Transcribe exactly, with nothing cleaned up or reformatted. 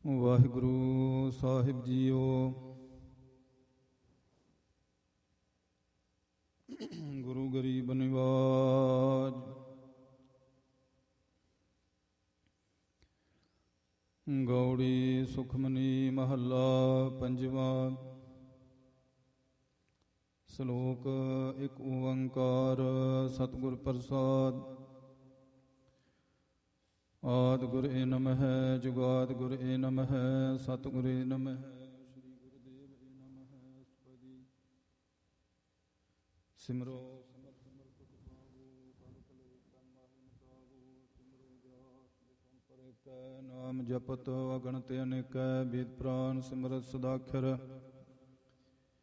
ਵਾਹਿਗੁਰੂ ਸਾਹਿਬ JIO. ਗੁਰੂ ਗਰੀਬ ਨਿਵਾਜ। ਗੌੜੀ ਸੁਖਮਨੀ ਮਹੱਲਾ ਪੰਜਵਾਂ। ਸ਼ਲੋਕ ਇੱਕ ਓੰਕਾਰ ਸਤਿਗੁਰ ਪ੍ਰਸਾਦ। ਆਦਿ ਗੁਰ ਏ ਨਮਹਿ ਜੁਗਾਦਿ ਗੁਰ ਏ ਨਮਹਿ ਸਤਿਗੁਰ ਏ ਨਮਹਿ ਸ੍ਰੀ ਗੁਰੁਦੇਵ ਏ ਨਮਹਿ। ਸਪਦੀ ਸਿਮਰੋ ਸਿਮਰ ਸਿਮਰ ਸੁਖ ਪਾਵੋ ਪਲ ਪਲ ਏਕੰ ਮਾਹਿ ਮਚਾਵੋ। ਸਿਮਰੋ ਜਾਸ ਜਿਸਮ ਪਰ ਏਕੈ ਨਾਮ ਜਪਤ ਅਗਣਿਤ ਅਨੇਕੈ। ਵੇਦ ਪ੍ਰਾਨ ਸਿਮਰਤ ਸਦਾਖਰ